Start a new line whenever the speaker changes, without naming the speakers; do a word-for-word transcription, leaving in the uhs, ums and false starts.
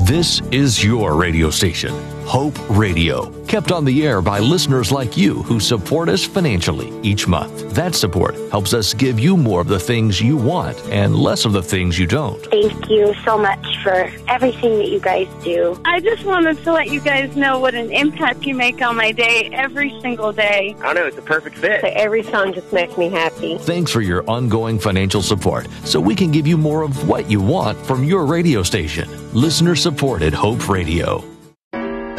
This is your radio station, Hope Radio, kept on the air by listeners like you who support us financially each month. That support helps us give you more of the things you want and less of the things you don't.
Thank you so much for everything that you guys do.
I just wanted to let you guys know what an impact you make on my day every single day.
I don't know, it's a perfect fit.
So every song just makes me happy.
Thanks for your ongoing financial support so we can give you more of what you want from your radio station. Listener supported Hope Radio.